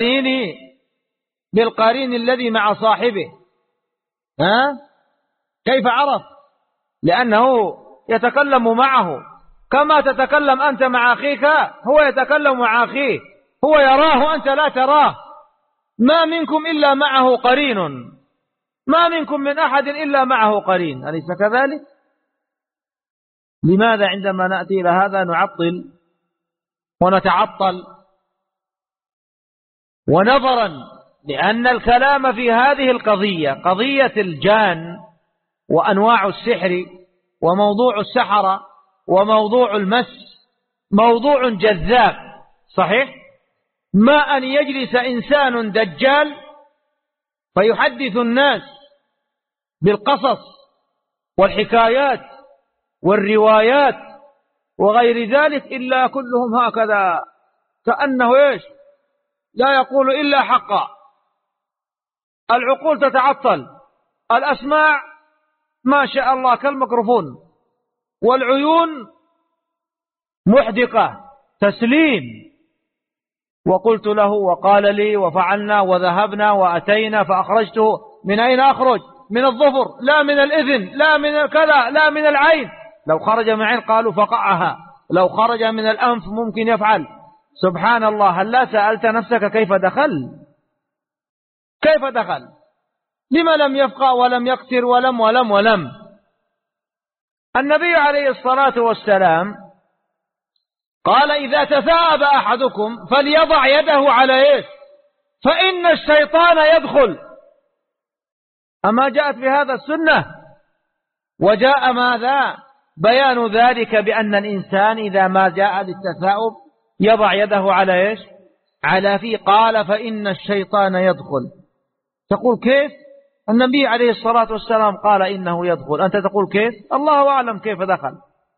بالقرين الذي مع صاحبه. كيف عرف؟ لأنه يتكلم معه كما تتكلم أنت مع أخيك، هو يتكلم مع أخيه، هو يراه أنت لا تراه. ما منكم إلا معه قرين، ما منكم من أحد إلا معه قرين، أليس كذلك؟ لماذا عندما نأتي إلى هذا نعطل ونتعطل؟ ونظرا لأن الكلام في هذه القضية، قضية الجان وأنواع السحر وموضوع السحرة وموضوع المس، موضوع جذاب صحيح، ما أن يجلس إنسان دجال فيحدث الناس بالقصص والحكايات والروايات وغير ذلك، إلا كلهم هكذا كأنه إيش؟ لا يقول إلا حقا. العقول تتعطل، الأسماع ما شاء الله كالميكروفون، والعيون محدقة تسليم. وقلت له وقال لي وفعلنا وذهبنا وأتينا فأخرجته. من أين أخرج؟ من الظفر، لا من الإذن، لا من كذا، لا من العين. لو خرج من العين قالوا فقعها، لو خرج من الأنف ممكن يفعل. سبحان الله، هل لا سألت نفسك كيف دخل؟ كيف دخل؟ لما لم يفقع ولم يقتر ولم. النبي عليه الصلاة والسلام قال إذا تثاءب أحدكم فليضع يده على إيش؟ فإن الشيطان يدخل. أما جاءت بهذا السنة؟ وجاء ماذا؟ بيان ذلك بأن الإنسان إذا ما جاء للتثاؤب يضع يده على إيش؟ على فيه. قال فإن الشيطان يدخل. تقول كيف؟ النبي عليه الصلاة والسلام قال إنه يدخل، أنت تقول كيف؟ الله أعلم كيف دخل،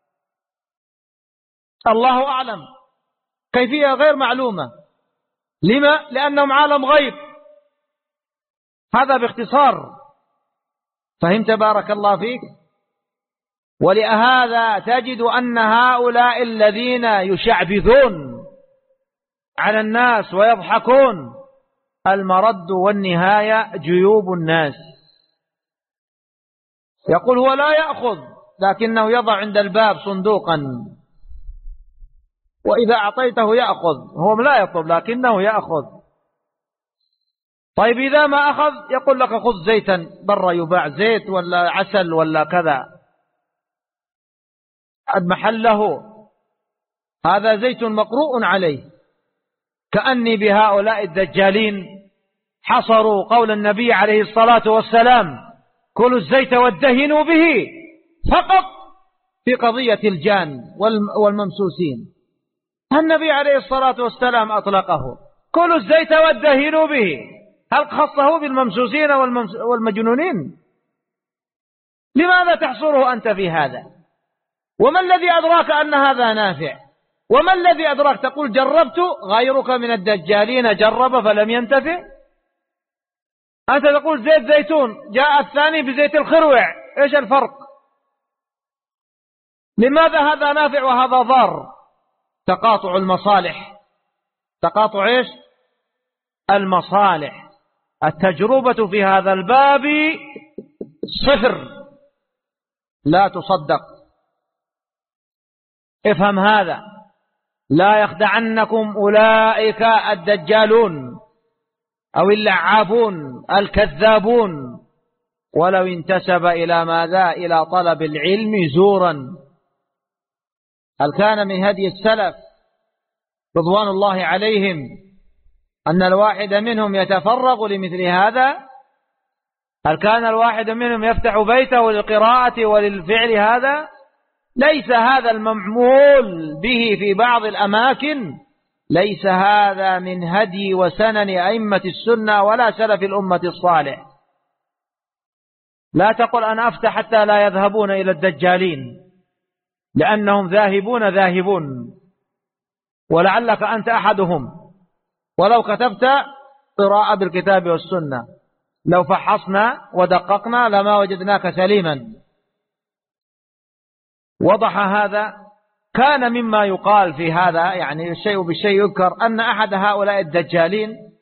الله أعلم، كيفية غير معلومة. لما؟ لأنهم عالم غيب. هذا باختصار. فهمت بارك الله فيك؟ ولهذا تجد أن هؤلاء الذين يشعبذون على الناس ويضحكون، المرد والنهاية جيوب الناس. يقول هو لا يأخذ لكنه يضع عند الباب صندوقا، وإذا أعطيته يأخذ، هو لا يطلب لكنه يأخذ. طيب إذا ما أخذ يقول لك خذ زيتا برا يباع زيت ولا عسل ولا كذا محله، هذا زيت مقروء عليه. كأني بهؤلاء الدجالين حصروا قول النبي عليه الصلاة والسلام كلوا الزيت وادهنوا به فقط في قضية الجان والممسوسين. النبي عليه الصلاة والسلام أطلقه كلوا الزيت وادهنوا به، هل خصه بالممسوسين والمجنونين؟ لماذا تحصره أنت في هذا؟ وما الذي أدراك أن هذا نافع؟ وما الذي أدراك تقول جربت؟ غيرك من الدجالين جرب فلم ينتفع. أنت تقول زيت زيتون، جاء الثاني بزيت الخروع، إيش الفرق؟ لماذا هذا نافع وهذا ضار؟ تقاطع المصالح. تقاطع إيش؟ المصالح. التجربة في هذا الباب صفر، لا تصدق. افهم هذا، لا يخدعنكم أولئك الدجالون أو اللعابون الكذابون، ولو انتسب إلى ماذا؟ إلى طلب العلم زورا. هل كان من هدي السلف رضوان الله عليهم أن الواحد منهم يتفرغ لمثل هذا؟ هل كان الواحد منهم يفتح بيته للقراءة وللفعل هذا؟ ليس هذا المعمول به في بعض الأماكن، ليس هذا من هدي وسنن أئمة السنة ولا سلف الأمة الصالح. لا تقل أنا أفتح حتى لا يذهبون إلى الدجالين، لأنهم ذاهبون، ولعلك أنت أحدهم. ولو كتبت قراءة بالكتاب والسنة لو فحصنا ودققنا لما وجدناك سليما. وضح هذا. كان مما يقال في هذا، يعني الشيء بالشيء يذكر، أن أحد هؤلاء الدجالين